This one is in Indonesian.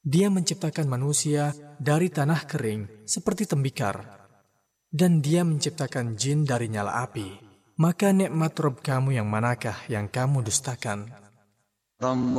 Dia menciptakan manusia dari tanah kering seperti tembikar, dan Dia menciptakan jin dari nyala api. Maka nikmat Rabb kamu yang manakah yang kamu dustakan?